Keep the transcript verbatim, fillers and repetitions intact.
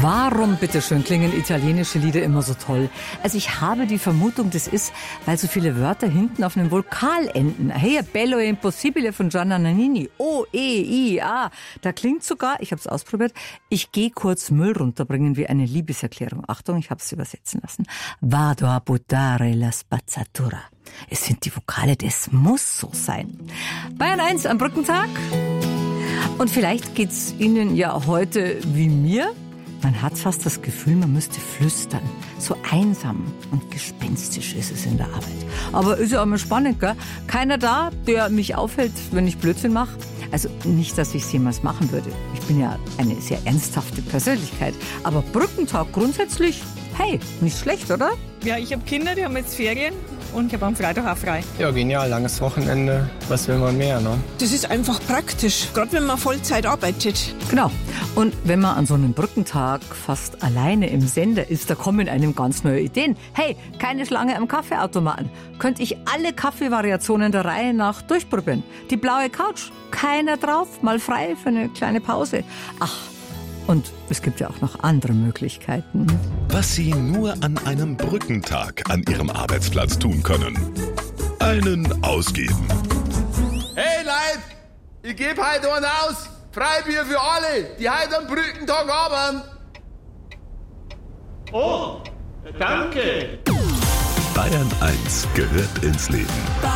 Warum, bitteschön, klingen italienische Lieder immer so toll? Also ich habe die Vermutung, das ist, weil so viele Wörter hinten auf einem Vokal enden. Hey, bello e impossibile von Gianna Nannini. O, E, I, A. Da klingt sogar, ich habe es ausprobiert, ich gehe kurz Müll runterbringen wie eine Liebeserklärung. Achtung, ich habe es übersetzen lassen. Vado a buttare la spazzatura. Es sind die Vokale, das muss so sein. Bayern eins am Brückentag. Und vielleicht geht's Ihnen ja heute wie mir. Man hat fast das Gefühl, man müsste flüstern. So einsam und gespenstisch ist es in der Arbeit. Aber ist ja auch mal spannend, gell? Keiner da, der mich aufhält, wenn ich Blödsinn mache. Also nicht, dass ich es jemals machen würde. Ich bin ja eine sehr ernsthafte Persönlichkeit. Aber Brückentag grundsätzlich, hey, nicht schlecht, oder? Ja, ich habe Kinder, die haben jetzt Ferien und ich habe am Freitag auch frei. Ja, genial, langes Wochenende. Was will man mehr, ne? Das ist einfach praktisch, gerade wenn man Vollzeit arbeitet. Genau. Und wenn man an so einem Brückentag fast alleine im Sender ist, da kommen einem ganz neue Ideen. Hey, keine Schlange am Kaffeeautomaten. Könnte ich alle Kaffeevariationen der Reihe nach durchprobieren? Die blaue Couch, keiner drauf, mal frei für eine kleine Pause. Ach, und es gibt ja auch noch andere Möglichkeiten. Was Sie nur an einem Brückentag an Ihrem Arbeitsplatz tun können. Einen ausgeben. Hey Leute, ich gebe heute einen aus. Freibier für alle, die heute am Brückentag haben. Oh, danke. Bayern eins gehört ins Leben.